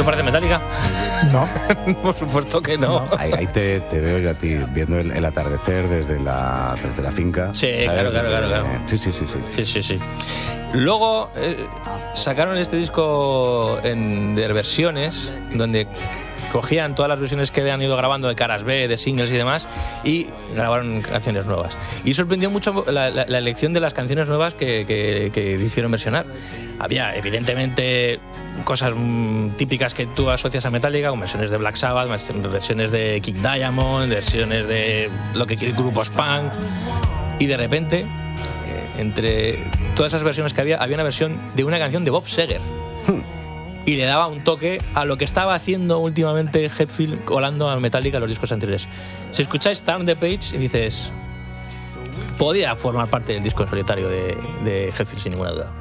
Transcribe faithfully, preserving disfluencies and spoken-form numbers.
parece Metallica? No. Por supuesto que no. No. Ahí, ahí te, te veo yo a ti viendo el, el atardecer desde la, desde la finca. Sí, ¿sabes? claro, claro, claro, claro. Sí, sí, sí, sí. Sí, sí, sí. Luego eh, sacaron este disco en, de versiones, donde cogían todas las versiones que habían ido grabando de caras B, de singles y demás, y grabaron canciones nuevas. Y sorprendió mucho la, la, la elección de las canciones nuevas que, que, que hicieron versionar. Había, evidentemente, cosas mmm, típicas que tú asocias a Metallica, como versiones de Black Sabbath, versiones de King Diamond, versiones de lo que quiere grupos punk, y de repente, entre todas esas versiones que había, había una versión de una canción de Bob Seger. Hmm. Y le daba un toque a lo que estaba haciendo últimamente Hetfield colando a Metallica en los discos anteriores. Si escucháis Turn the Page y dices, podía formar parte del disco en solitario de, de Hetfield sin ninguna duda.